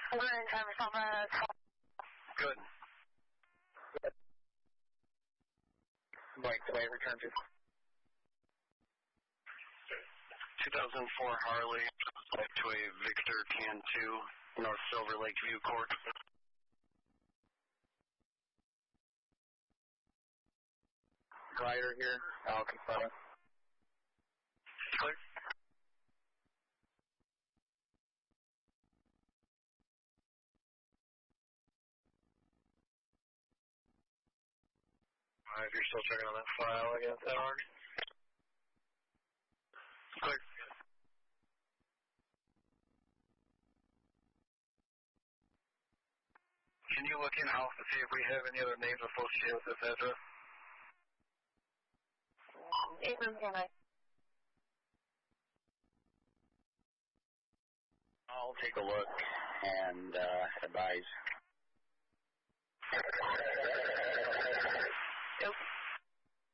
We're in Travis Alvarez. Good. Mike, today return to 2004 Harley, left to a Victor Can 2, North Silver Lake View Court. Ryder here, I'll confirm it. Clear. Alright, if you're still checking on that file, I got that on. Clear. Can you look in-house to see if we have any other names associated with this address? Abrams, can I? I'll take a look and advise.